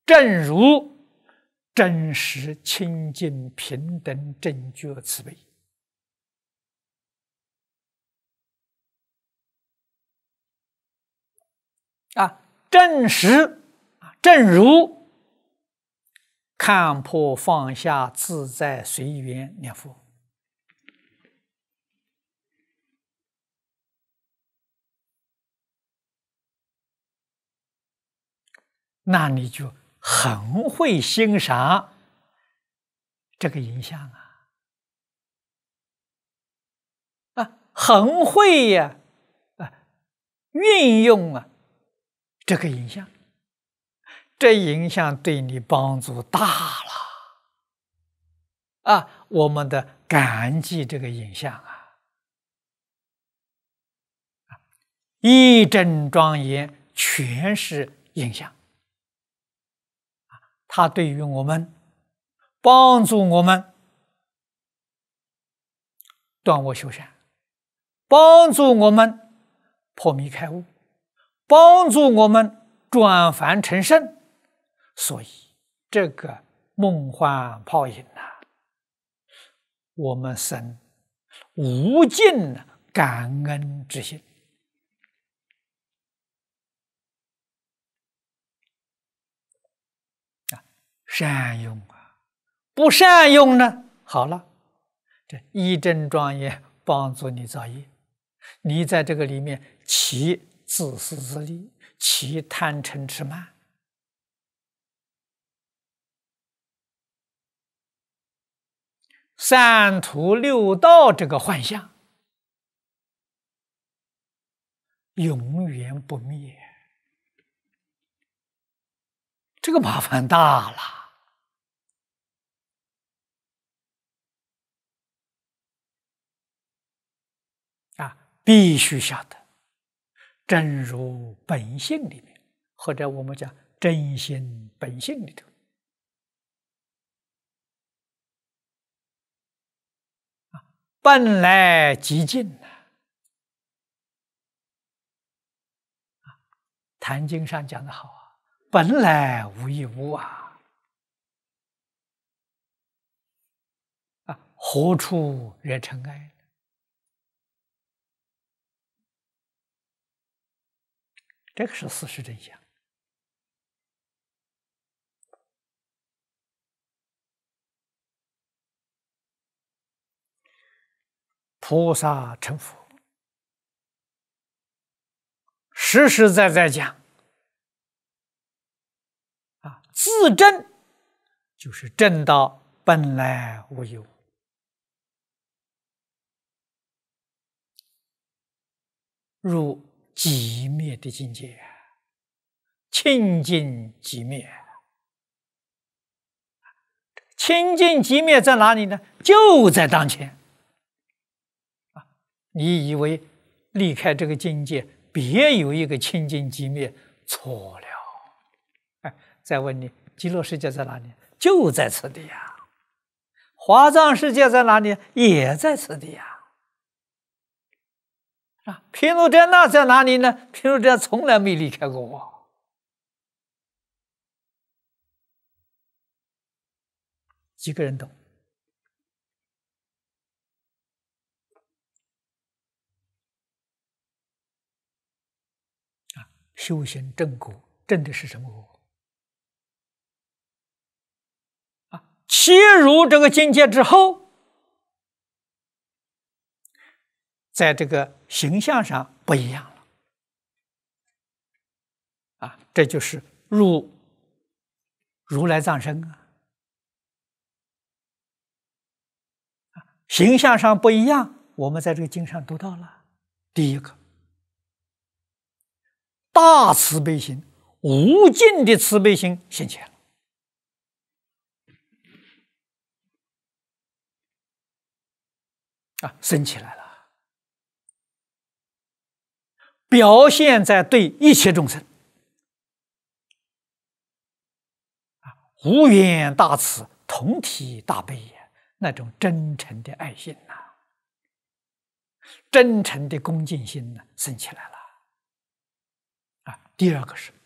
正如真实、清净、平等、正觉、慈悲。正实，正如看破放下，自在随缘念佛。那你就很会欣赏这个影像很会运用这个影像，这影像对你帮助大了我们的感激这个影像一真庄严全是影像它对于我们帮助我们断恶修善，帮助我们破迷开悟，帮助我们转凡成圣。所以这个梦幻泡影我们生无尽感恩之心善用不善用呢？好了，这一真庄严帮助你造业，你在这个里面起自私自利，起贪嗔痴慢，三途六道这个幻象永远不灭，这个麻烦大了必须晓得真如本性里面，或者我们讲真心本性里头本来极尽坛经上讲的好本来无一物何处惹尘埃？这个是事实真相菩萨成佛实实在在讲自证就是证到本来无一物，入寂灭的境界，清净寂灭。清净寂灭在哪里呢？就在当前你以为离开这个境界别有一个清净寂灭，错了再问你极乐世界在哪里？就在此地华藏世界在哪里？也在此地毗卢遮那在哪里呢？毗卢遮从来没离开过我几个人懂修行正果，正的是什么果切入这个境界之后，在这个形象上不一样了这就是入如来藏身形象上不一样，我们在这个经上读到了。第一个，大慈悲心，无尽的慈悲心现前了升起来了，表现在对一切众生无缘大慈，同体大悲那种真诚的爱心真诚的恭敬心升起来了第二个是